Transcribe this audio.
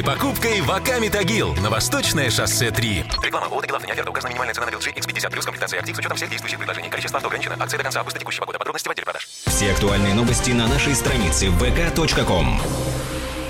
Покупкой Ваками Тагил на Восточное шоссе 3. Реклама. ООО «Тагил» автор не указана минимальная цена на LG X50 плюс комплектация актив с учетом всех действующих предложений. Количество авто ограничено. Акция до конца августа текущего года. Подробности в отделе продаж. Все актуальные новости на нашей странице vk.com.